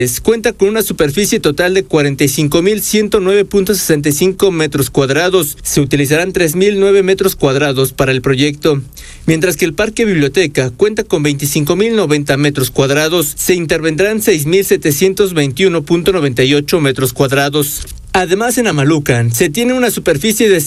Cuenta con una superficie total de 45.109.65 metros cuadrados. Se utilizarán 3.009 metros cuadrados para el proyecto. Mientras que el Parque Biblioteca cuenta con 25.090 metros cuadrados. Se intervendrán 6.721.98 metros cuadrados. Además, en Amalucan se tiene una superficie de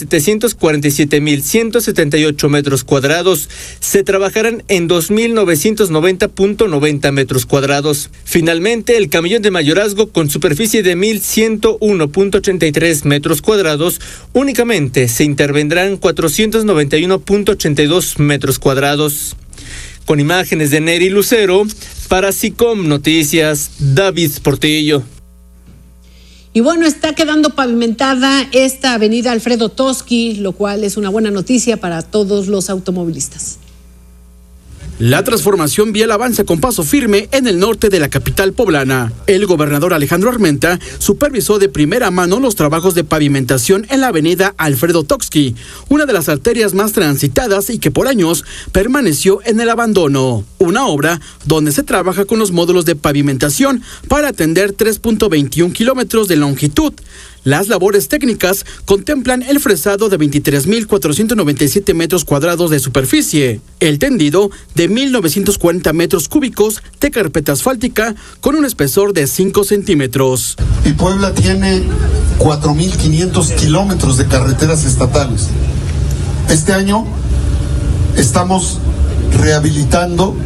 747.178 metros cuadrados. Se trabajarán en 2.990.90 metros cuadrados. Finalmente, el Camellón de Mayorazgo, con superficie de 1.101.83 metros cuadrados, únicamente se intervendrán 491.82 metros cuadrados. Con imágenes de Neri Lucero, para SICOM Noticias, David Portillo. Y bueno, está quedando pavimentada esta avenida Alfredo Toski, lo cual es una buena noticia para todos los automovilistas. La transformación vial avanza con paso firme en el norte de la capital poblana. El gobernador Alejandro Armenta supervisó de primera mano los trabajos de pavimentación en la avenida Alfredo Toski, una de las arterias más transitadas y que por años permaneció en el abandono. Una obra donde se trabaja con los módulos de pavimentación para atender 3.21 kilómetros de longitud. Las labores técnicas contemplan el fresado de 23.497 metros cuadrados de superficie, el tendido de 1.940 metros cúbicos de carpeta asfáltica con un espesor de 5 centímetros. Y Puebla tiene 4.500 kilómetros de carreteras estatales. Este año estamos rehabilitando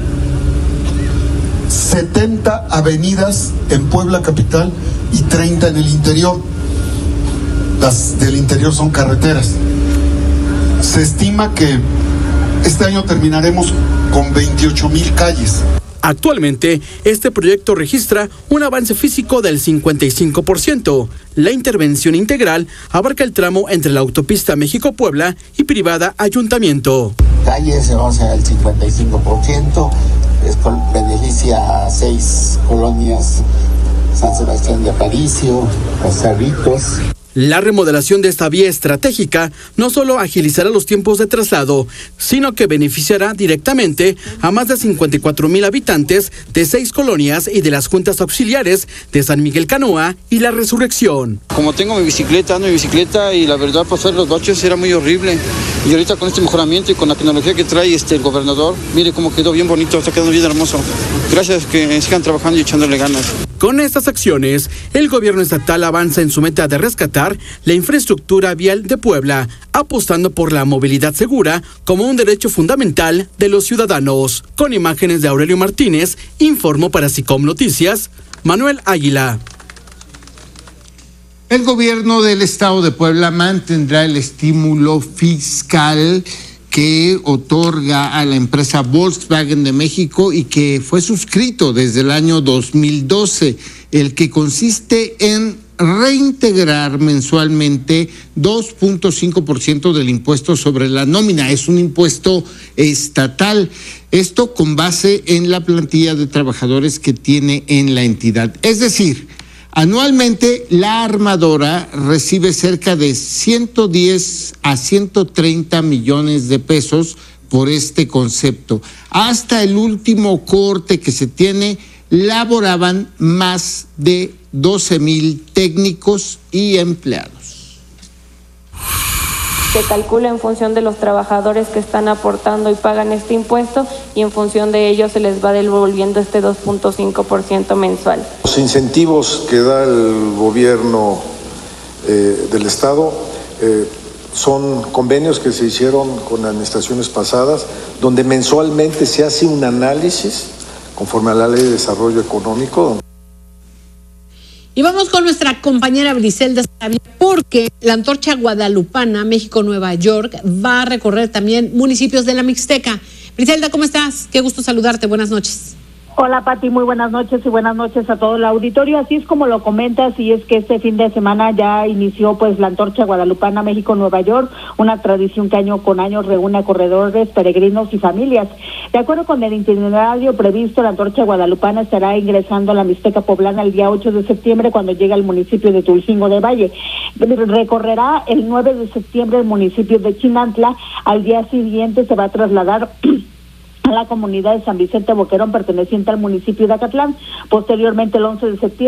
70 avenidas en Puebla capital y 30 en el interior. Las del interior son carreteras. Se estima que este año terminaremos con 28,000 calles. Actualmente, este proyecto registra un avance físico del 55%. La intervención integral abarca el tramo entre la autopista México-Puebla y privada Ayuntamiento. Calles, vamos al 55%, beneficia a 6 colonias: San Sebastián de Aparicio, Los Cerritos. La remodelación de esta vía estratégica no solo agilizará los tiempos de traslado, sino que beneficiará directamente a más de 54,000 habitantes de 6 colonias y de las juntas auxiliares de San Miguel Canoa y La Resurrección. Como tengo mi bicicleta, ando en bicicleta y la verdad pasar los baches era muy horrible. Y ahorita con este mejoramiento y con la tecnología que trae el gobernador, mire cómo quedó bien bonito, está quedando bien hermoso. Gracias, que sigan trabajando y echándole ganas. Con estas acciones, el gobierno estatal avanza en su meta de rescatar la infraestructura vial de Puebla, apostando por la movilidad segura como un derecho fundamental de los ciudadanos. Con imágenes de Aurelio Martínez, informó para SICOM Noticias, Manuel Águila. El gobierno del estado de Puebla mantendrá el estímulo fiscal que otorga a la empresa Volkswagen de México y que fue suscrito desde el año 2012, el que consiste en reintegrar mensualmente 2.5% del impuesto sobre la nómina. Es un impuesto estatal. Esto con base en la plantilla de trabajadores que tiene en la entidad. Es decir, anualmente la armadora recibe cerca de 110 a 130 millones de pesos por este concepto. Hasta el último corte que se tiene, laboraban más de 12,000 técnicos y empleados. Se calcula en función de los trabajadores que están aportando y pagan este impuesto, y en función de ello se les va devolviendo este 2.5% mensual. Los incentivos que da el gobierno del estado son convenios que se hicieron con administraciones pasadas, donde mensualmente se hace un análisis conforme a la Ley de Desarrollo Económico. Y vamos con nuestra compañera Briselda Sarabia, porque la antorcha guadalupana México-Nueva York va a recorrer también municipios de la Mixteca. Briselda, ¿cómo estás? Qué gusto saludarte, buenas noches. Hola Pati, muy buenas noches y buenas noches a todo el auditorio. Así es como lo comentas, y es que este fin de semana ya inició pues la antorcha guadalupana México-Nueva York, una tradición que año con año reúne a corredores, peregrinos y familias. De acuerdo con el itinerario previsto, la antorcha guadalupana estará ingresando a la Mixteca poblana el día 8 de septiembre cuando llegue al municipio de Tulcingo de Valle. Recorrerá el 9 de septiembre el municipio de Chinantla. Al día siguiente se va a trasladar a la comunidad de San Vicente Boquerón, perteneciente al municipio de Acatlán. Posteriormente, el 11 de septiembre,